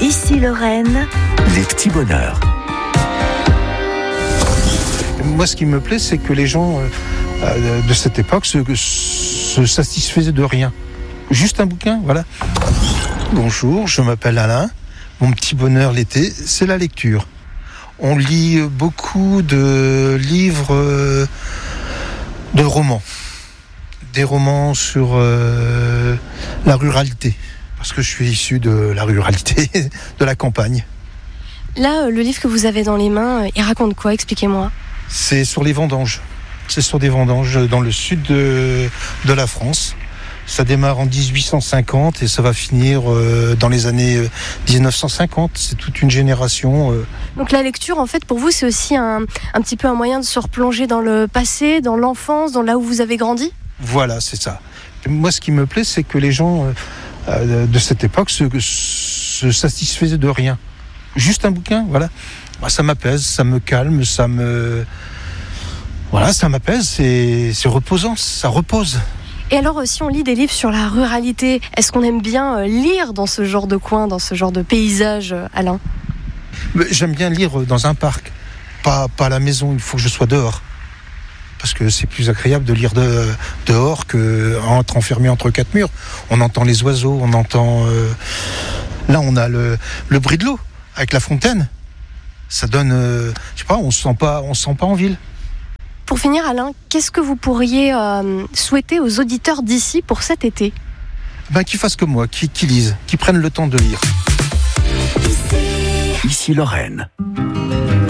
Ici Lorraine, les petits bonheurs. Moi, ce qui me plaît, c'est que les gens de cette époque se satisfaisaient de rien. Juste un bouquin, voilà. Bonjour, je m'appelle Alain. Mon petit bonheur l'été, c'est la lecture. On lit beaucoup de livres, de romans. Des romans sur la ruralité. Parce que je suis issu de la ruralité, de la campagne. Là, le livre que vous avez dans les mains, il raconte quoi? Expliquez-moi. C'est sur les vendanges. C'est sur des vendanges dans le sud de la France. Ça démarre en 1850 et ça va finir dans les années 1950. C'est toute une génération. Donc la lecture, en fait, pour vous, c'est aussi un petit peu un moyen de se replonger dans le passé, dans l'enfance, dans là où vous avez grandi? Voilà, c'est ça. Moi, ce qui me plaît, c'est que les gens de cette époque se satisfaisaient de rien. Juste un bouquin, voilà. Ça m'apaise, ça me calme, ça m'apaise, c'est reposant, ça repose. Et alors, si on lit des livres sur la ruralité, est-ce qu'on aime bien lire dans ce genre de coin, dans ce genre de paysage, Alain? J'aime bien lire dans un parc, pas à la maison, il faut que je sois dehors. Parce que c'est plus agréable de lire dehors qu'être enfermé entre quatre murs. On entend les oiseaux, on entend... Là, on a le bruit de l'eau, avec la fontaine. Ça donne... je sais pas, on se sent pas en ville. Pour finir, Alain, qu'est-ce que vous pourriez souhaiter aux auditeurs d'ici pour cet été? Qu'ils fassent comme moi, qui lisent, qui prennent le temps de lire. Ici Lorraine.